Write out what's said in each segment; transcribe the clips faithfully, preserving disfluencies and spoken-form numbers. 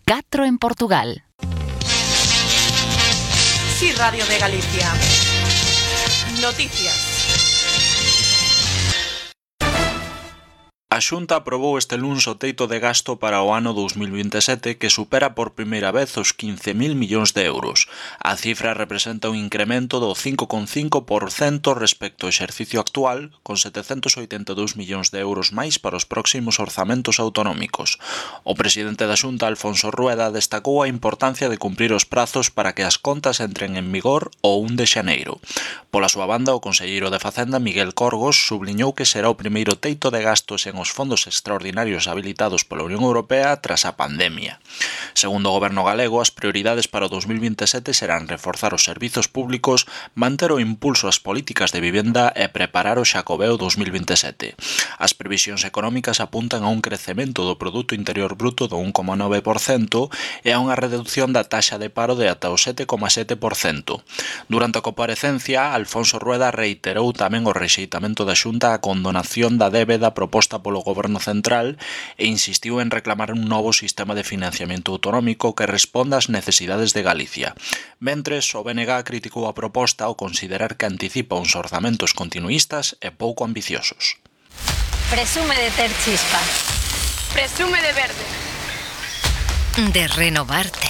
catro en Portugal. Sí, Radio de Galicia. Noticias. A Xunta aprobou este luns o teito de gasto para o ano dous mil vinte e sete que supera por primeira vez os quince mil millóns de euros. A cifra representa un incremento do cinco coma cinco por cento respecto ao exercicio actual, con setecentos oitenta e dous millóns de euros máis para os próximos orzamentos autonómicos. O presidente da Xunta, Alfonso Rueda, destacou a importancia de cumprir os prazos para que as contas entren en vigor o un de xaneiro. Pola súa banda, o conselleiro de Facenda, Miguel Corgos, subliñou que será o primeiro teito de gastos en os fondos extraordinarios habilitados pola Unión Europea tras a pandemia. Segundo o goberno galego, as prioridades para o dous mil vinte e sete serán reforzar os servizos públicos, manter o impulso ás políticas de vivenda e preparar o Xacobeo dous mil vinte e sete. As previsións económicas apuntan a un crecemento do Produto Interior Bruto do un coma nove por cento e a unha reducción da taxa de paro de ata o sete coma sete por cento. Durante a comparecencia, Alfonso Rueda reiterou tamén o rexeitamento da Xunta á condonación da débeda proposta polo Goberno Central e insistiu en reclamar un novo sistema de financiamento autonómico que responda ás necesidades de Galicia. Mentres, o B N G criticou a proposta ao considerar que anticipa uns orzamentos continuístas e pouco ambiciosos. Presume de ter chispa. Presume de verde. De renovarte.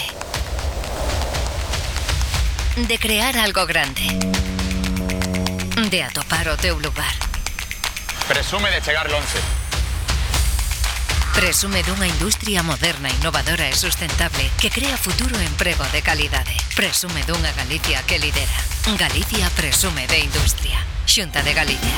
De crear algo grande. De atopar o teu lugar. Presume de chegar lonxe. Presume dunha industria moderna, innovadora e sustentable que crea futuro e emprego de calidade. Presume dunha Galicia que lidera. Galicia presume de industria. Xunta de Galicia.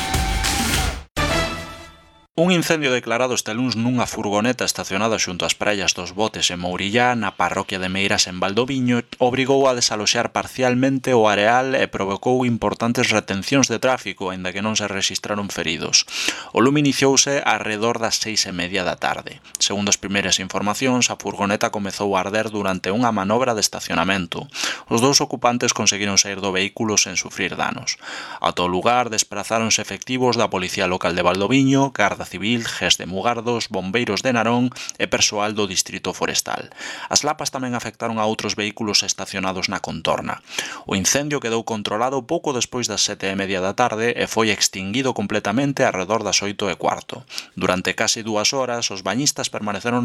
Un incendio declarado este luns nunha furgoneta estacionada xunto ás praias dos Botes en Mourillá, na parroquia de Meiras en Valdoviño, obrigou a desaloxar parcialmente o areal e provocou importantes retencións de tráfico, aínda que non se rexistraron feridos. O lume iniciouse arredor das seis e media da tarde. Segundo as primeiras informacións, a furgoneta comezou a arder durante unha manobra de estacionamento. Os dous ocupantes conseguiron sair do vehículo sen sufrir danos. Ata o lugar desprazáronse efectivos da Policía Local de Valdoviño, Garda Civil, G E S de Mugardos, Bombeiros de Narón e persoal do Distrito Forestal. As lapas tamén afectaron a outros vehículos estacionados na contorna. O incendio quedou controlado pouco despois das sete e media da tarde e foi extinguido completamente arredor das oito e cuarto. Durante case dúas horas, os bañistas permaneceron